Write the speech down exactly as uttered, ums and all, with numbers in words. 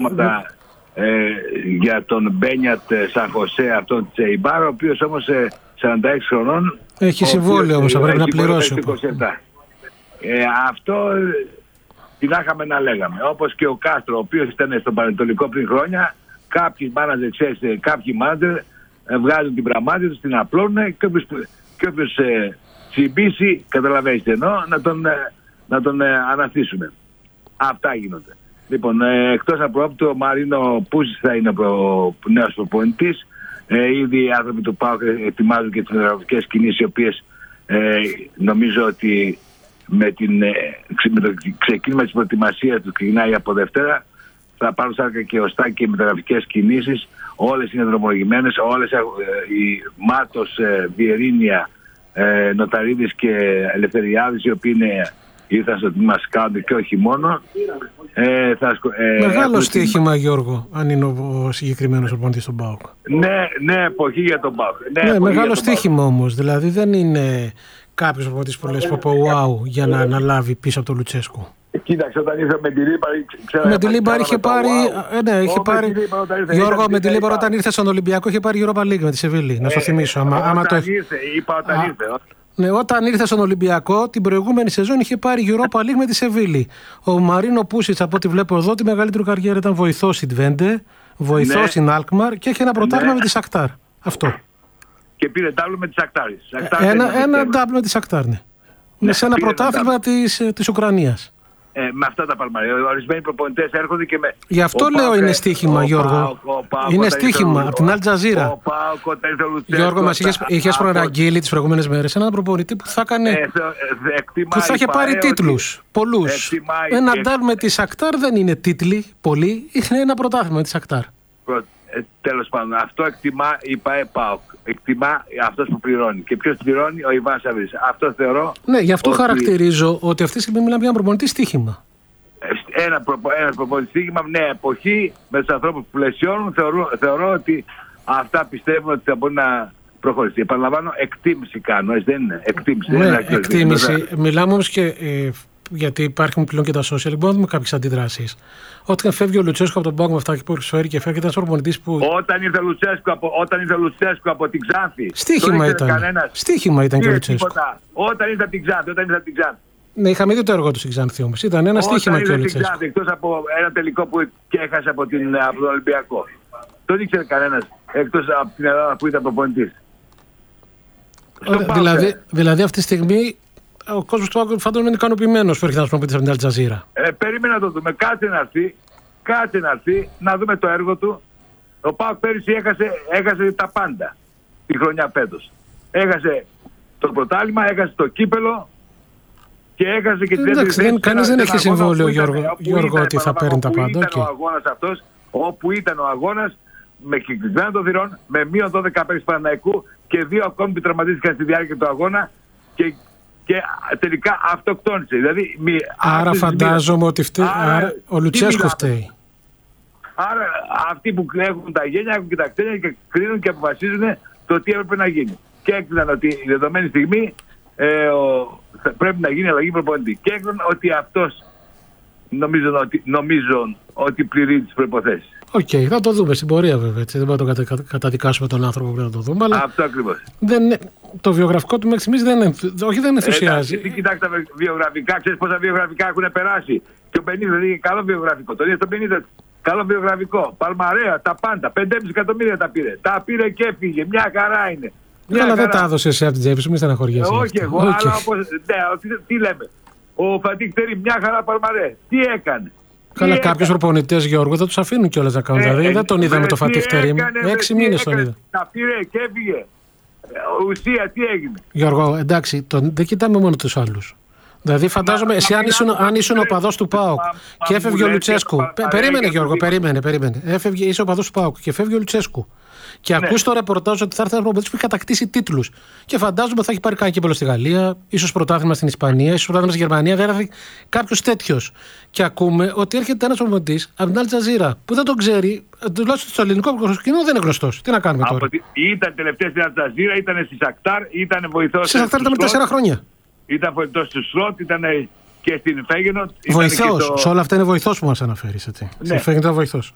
πράγματα ε, για τον Μπένιατ Σαν Χωσέ, αυτόν Τσεϊμπάρα, ο οποίος όμως ε, σαράντα έξι χρονών. Έχει συμβόλαιο όμως, θα πρέπει να πληρώσει. Ε, αυτό τι να είχαμε να λέγαμε. Όπως και ο Κάστρο, ο οποίος ήταν στον Πανετολικό πριν χρόνια, κάποιοι μάνατζερ, ξέρεις, κάποιοι μάνατζερ ε, βγάζουν την πραγμάτια τους, την απλώνουν και όποιος, και όποιος ε, τσιμπήσει, καταλαβαίνετε εννοώ, να τον, ε, να τον ε, αναστήσουν. Αυτά γίνονται. Λοιπόν, ε, εκτός από αυτό, ο Μαρίνο Πούσης θα είναι ο νέος προπονητής. Ε, ήδη οι άνθρωποι του ΠΑΟΚ ετοιμάζουν και τις μεταγραφικές κινήσεις, οι οποίες ε, νομίζω ότι με, την, ε, με το ξεκίνημα της προετοιμασίας του ξεκινάει από Δευτέρα. Θα πάρουν σάρκα και οστά και οι μεταγραφικές κινήσεις. Όλες είναι δρομολογημένες. Όλες έχουν ε, η Μάτος, ε, Βιερίνια, ε, Νοταρίδης και Ελευθεριάδης, οι οποίοι είναι, ήρθαν στο τμήμα σκάουντ και όχι μόνο. Ε, θα, ε, Μεγάλο στοίχημα, την... Γιώργο, αν είναι ο συγκεκριμένος προπονητής στον ΠΑΟΚ. Ναι, ναι, εποχή για τον ΠΑΟΚ. Ναι, ναι, μεγάλο στοίχημα όμως. Δηλαδή δεν είναι κάποιος προπονητής που λες πω wow για να αναλάβει πίσω από τον Λουτσέσκου. Κοίταξε, όταν ήρθε με τη Λίμπαρ, με τη Λίμπαρ είχε πάρει. Wow. Ε, ναι, είχε πάρει. Γιώργο, με τη Λίμπαρ όταν ήρθε στον Ολυμπιακό είχε πάρει Europa League με τη Σεβίλη. Ε, να σου θυμίσω. Άμα, όταν άμα το... ήρθε, είπα όταν Α, ήρθε. Ναι, όταν ήρθε στον Ολυμπιακό την προηγούμενη σεζόν είχε πάρει Europa League με τη Σεβίλη. Ο Μαρίνο Πούσιτς, από ό,τι βλέπω εδώ, τη μεγαλύτερη καριέρα ήταν βοηθός στην Τβέντε, βοηθός ναι. στην Αλκμαρ και έχει ένα πρωτάθλημα ναι. με τη Σακτάρ. Αυτό. Και πήρε ντάμπλ με τη Σακτάρ. Ένα, ένα ντάμπλ με τη Σακτάρ, ναι. ναι. Σε ένα πρωτάθλημα της, της Ουκρανίας. Ε, με αυτά τα παλμάρια. Ορισμένοι προπονητές έρχονται και με. Γι' αυτό ο λέω Πάοκ, είναι στοίχημα, ο Γιώργο. Πάοκ, ο Πάοκ, είναι στοίχημα από την Αλ Τζαζίρα. Γιώργο, μας είχες, είχες προαναγγείλει τις προηγούμενες μέρες έναν προπονητή που θα, έκανε, ε, ε, που θα είχε πάρει τίτλους. Πολλούς. Ένα ντάλ με τη Σακτάρ δεν είναι τίτλοι, πολλοί. Είναι ένα πρωτάθλημα με τη Σακτάρ. Ε, τέλος πάντων, αυτό εκτιμά η ΠΑΕ ΠΑΟΚ. Εκτιμά αυτός που πληρώνει. Και ποιος πληρώνει? Ο Ιβάν Σαββίδης. Αυτό θεωρώ. Ναι, γι' αυτό ότι... χαρακτηρίζω ότι αυτή τη στιγμή μιλάμε για ένα προπονητή στοίχημα. Ένα, προπο... ένα προπονητή στοίχημα, νέα εποχή, με τους ανθρώπους που πλαισιώνουν. Θεωρώ, θεωρώ ότι αυτά πιστεύουν ότι θα μπορεί να προχωρήσει. Επαναλαμβάνω, εκτίμηση κάνω. Έτσι δεν είναι? Εκτίμηση. Ναι, δεν είναι εκτίμηση. Εκτίμηση. Μιλάμε όμως και. Ε, γιατί υπάρχουν πλέον και τα social, μπορούμε να δούμε κάποιες αντιδράσεις. Όταν φεύγει ο Λουτσέσκου από τον πάγκο με αυτά που προσφέρει και φεύγει ένας προπονητής που. Όταν ήρθε ο Λουτσέσκου από, όταν ήρθε ο Λουτσέσκου από την Ξάνθη. Στοίχημα ήταν. Κανένας. Στοίχημα ήταν και ο Λουτσέσκου. Όταν ήρθε από την Ξάνθη. Όταν ήρθε από την Ξάνθη. Ναι, είχαμε δει το έργο του στην Ξάνθη όμως. Ήταν ένα στοίχημα και ο Λουτσέσκου. Εκτός από ένα τελικό που και έχασε από, την, από τον Ολυμπιακό. Δεν ήξερε κανένας εκτός από την Ελλάδα που ήταν προπονητής. Δηλαδή, δηλαδή αυτή τη στιγμή. Ο κόσμος του Άγκου φαντάζομαι είναι ικανοποιημένος που έρχεται να σου πει από την Αλ Τζαζίρα. Ε, περίμενα να το δούμε. Κάτσε να έρθει, κάτσε να έρθει, να δούμε το έργο του. Ο ΠΑΟΚ πέρυσι έχασε, έχασε τα πάντα τη χρονιά φέτος. Έχασε το πρωτάθλημα, έχασε το κύπελο και έχασε και τη δεύτερη θέση. Κανείς δεν έχει συμβόλαιο, Γιώργο, Γιώργο ότι θα παίρνει τα πάντα. Ήταν okay. ο αγώνας αυτός, όπου ήταν ο αγώνας, με κυκλισμένο των θυρών, με μείον δώδεκα παίκτες Παναθηναϊκού και δύο ακόμη που τραυματίστηκαν στη διάρκεια του αγώνα. Και Και τελικά αυτοκτόνησε. Δηλαδή, μη, άρα φαντάζομαι ότι φταίει. Άρα, άρα, ο Λουτσέσκου φταίει. Άρα αυτοί που έχουν τα γένια έχουν και τα κτένια και κρίνουν και αποφασίζουν το τι έπρεπε να γίνει. Και έκριναν ότι η δεδομένη στιγμή ε, ο, πρέπει να γίνει αλλαγή προπονητή. Και έκριναν ότι αυτός νομίζω ότι, νομίζω ότι πληρεί τις προϋποθέσεις. Οκ, okay, θα το δούμε στην πορεία βέβαια. Έτσι. Δεν μπορούμε να το κατα... καταδικάσουμε τον άνθρωπο που πρέπει να το δούμε. Αλλά αυτό ακριβώς. Δεν... Το βιογραφικό του μέχρι στιγμής δεν, όχι, δεν ενθουσιάζει. Ε, κοιτάξτε τα βιογραφικά, ξέρεις πόσα βιογραφικά έχουν περάσει. Και ο πενήντα δηλαδή καλό βιογραφικό. Το ίδιο το πενήντα καλό βιογραφικό. Παλμαρέα, τα πάντα. πέντε κόμμα πέντε εκατομμύρια τα πήρε. Τα πήρε και έφυγε. Μια χαρά είναι. Μια αλλά χαρά. Δεν τα έδωσε εσύ από την τσέπη σου, μη στεναχωριέσαι. Ε, όχι εγώ, okay. αλλά όπως. Ναι, τι λέμε. Ο Φατίκ Τερίμ, μια χαρά Παλμαρέα. Τι έκανε. Καλά, κάποιους προπονητές, Γιώργο, δεν τους αφήνουν κιόλας να κάνουν. Ε, δηλαδή, ε, δεν τον είδαμε ε, το Φατίχ Τερίμ. Έξι μήνες τον είδα. Τα πήρε και έφυγε. Ουσία, τι έγινε. Γιώργο, εντάξει, τον, δεν κοιτάμε μόνο τους άλλους. Δηλαδή, φαντάζομαι, εσύ αν ήσουν, αν ήσουν οπαδός του ΠΑΟΚ και έφευγε ο Λουτσέσκου. Περίμενε, Γιώργο, περίμενε, περίμενε. Έφευγε, είσαι οπαδός του ΠΑΟΚ και φεύγει ο Λουτσέσκου. Και ναι. ακούς το ρεπορτάζ ότι θα έρθει ένα προπονητής που έχει κατακτήσει τίτλους. Και φαντάζομαι θα έχει πάρει κανένα κύπελλο στη Γαλλία, ίσως πρωτάθλημα στην Ισπανία, ίσως πρωτάθλημα στη Γερμανία. Δεν έρθει κάποιος τέτοιος. Και ακούμε ότι έρχεται ένας προπονητής από την Αλ Τζαζίρα που δεν τον ξέρει, τουλάχιστον στο ελληνικό κοινό δεν είναι γνωστός. Τι να κάνουμε τώρα. Από, ήταν τελευταία στην Αλ Τζαζίρα, ήταν στη Σακτάρ, ήταν βοηθός. Στη Σακτάρ ήταν με τέσσερα χρόνια. Ήταν βοηθός του Σλότ, ήταν και στην Φέγενοτ. Βοηθός. Το... Σε όλα αυτά είναι βοηθός που μας αναφέρεις. Ναι. Στην Φέγενοτ ήταν βοηθός.